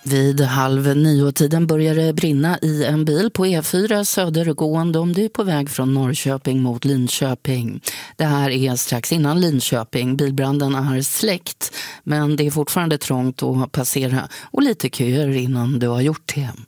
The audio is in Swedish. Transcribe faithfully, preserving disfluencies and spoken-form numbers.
Vid halv nio-tiden börjar det brinna i en bil på E fyra södergående om du är på väg från Norrköping mot Linköping. Det här är strax innan Linköping. Bilbranden är släckt, men det är fortfarande trångt att passera och lite köer innan du har gjort det.